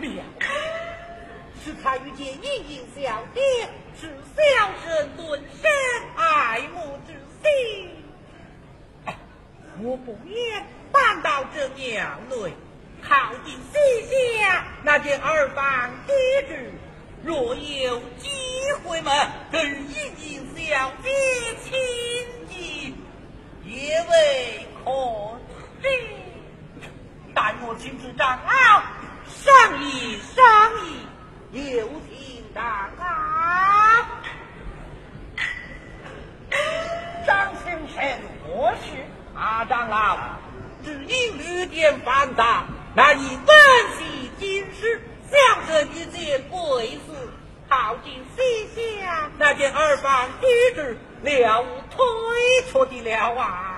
了。是才遇见英英小姐，是小生顿生爱慕之心。我不免搬到这庙内，靠近西夏，那件二房皆知。若有机会嘛，跟英英小姐亲近，也未可知。待我请示长老商议商议，有请长老。 张先生何事？ 长老，只因旅店繁杂，难以分析今时。相声一见贵司，靠近西夏，那件二房举止了无推脱的了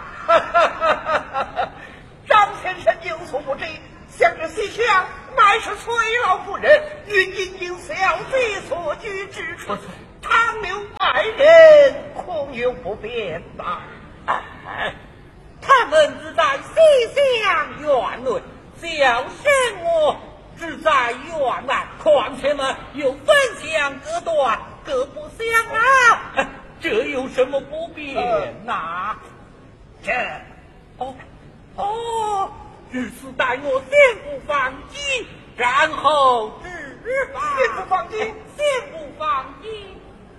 啊！ 张先生有所不知，想着西夏乃是崔老夫人与英英小姐所居之处，倘有外人，恐有不便呐。 他们只在西夏院内，小生我只在院外，况且嘛又分相隔断，各不相扰，这有什么不便呐？如此待我先不放鸡，然后治吧。 先不放鸡， 先不放鸡。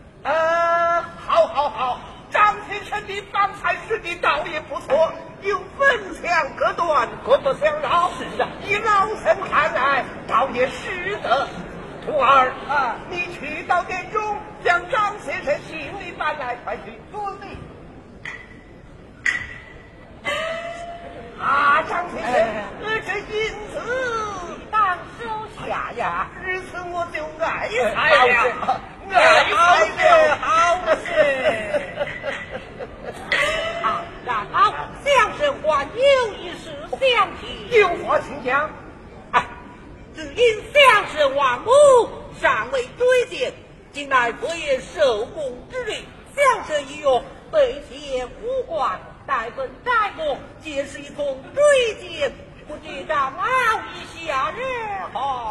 好，张先生的方才是的倒也不错，有分相隔断，各不相扰。 是啊， 以老臣看来，倒也识得。徒儿你去到殿中，将张先生行李搬来，快去。遵命。张先生，这银子当收下呀。 如此我就爱财了， 好事。然后相声还有一事相提， 有话请讲。 只因相声王母尚未追荐，今乃佛爷受供之日，相声一约被谢呼唤，待本待我，皆是一通追荐，不知长老意下如何？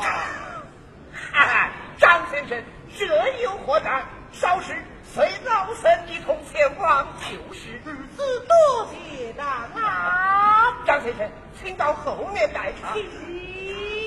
张先生这有何难？稍时随老身一同前往就是。 如此多谢长老。 张先生，请到后面待茶。 请。